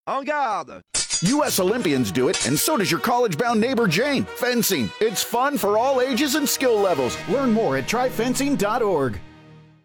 En garde! U.S. Olympians do it, and so does your college-bound neighbor Jane. Fencing. It's fun for all ages and skill levels. Learn more at tryfencing.org.